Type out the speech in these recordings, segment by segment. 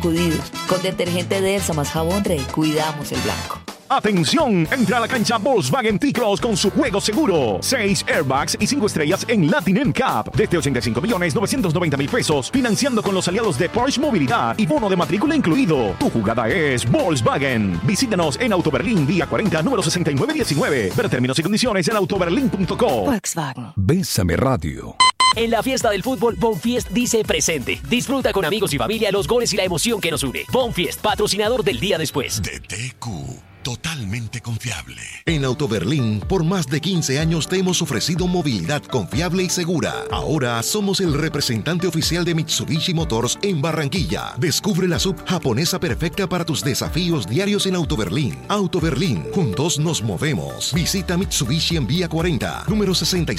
sacudidos. Con detergente Delsa más jabón Rey, cuidamos el blanco. ¡Atención! Entra a la cancha Volkswagen T-Cross con su juego seguro. 6 airbags y 5 estrellas en Latin NCAP. Desde 85.990.000 pesos. Financiando con los aliados de Porsche Movilidad y bono de matrícula incluido. Tu jugada es Volkswagen. Visítanos en Autoberlín, vía 40, número 6919. Ver términos y condiciones en autoberlin.co. Volkswagen. Bésame Radio. En la fiesta del fútbol, Bonfiest dice presente. Disfruta con amigos y familia los goles y la emoción que nos une. Bonfiest, patrocinador del día después. DTQ. Totalmente confiable. En Autoberlín, por más de 15 años te hemos ofrecido movilidad confiable y segura. Ahora somos el representante oficial de Mitsubishi Motors en Barranquilla. Descubre la sub japonesa perfecta para tus desafíos diarios en Autoberlín. Autoberlín, juntos nos movemos. Visita Mitsubishi en vía 40, número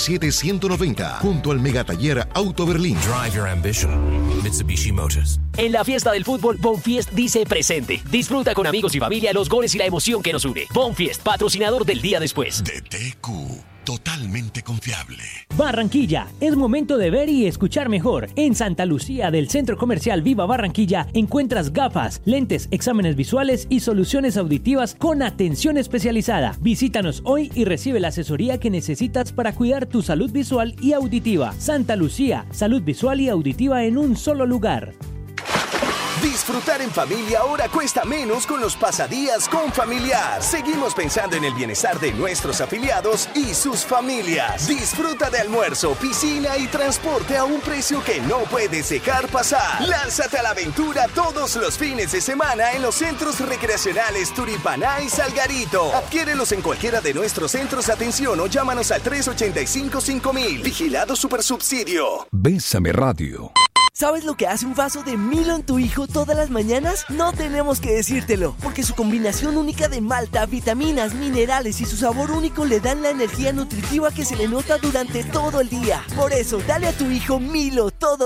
67190, junto al megataller Autoberlín. Drive your ambition. Mitsubishi Motors. En la fiesta del fútbol, Bonfiest dice presente. Disfruta con amigos y familia los goles y la emoción que nos une. Bonfiest, patrocinador del día después. DTQ, totalmente confiable. Barranquilla, es momento de ver y escuchar mejor. En Santa Lucía del Centro Comercial Viva Barranquilla encuentras gafas, lentes, exámenes visuales y soluciones auditivas con atención especializada. Visítanos hoy y recibe la asesoría que necesitas para cuidar tu salud visual y auditiva. Santa Lucía, salud visual y auditiva en un solo lugar. Disfrutar en familia ahora cuesta menos con los pasadías con Familiar. Seguimos pensando en el bienestar de nuestros afiliados y sus familias. Disfruta de almuerzo, piscina y transporte a un precio que no puedes dejar pasar. Lánzate a la aventura todos los fines de semana en los centros recreacionales Turipaná y Salgarito. Adquiérelos en cualquiera de nuestros centros de atención o llámanos al 385-5000. Vigilado Supersubsidio. Bésame Radio. ¿Sabes lo que hace un vaso de Milo en tu hijo todas las mañanas? No tenemos que decírtelo, porque su combinación única de malta, vitaminas, minerales y su sabor único le dan la energía nutritiva que se le nota durante todo el día. Por eso, dale a tu hijo Milo todo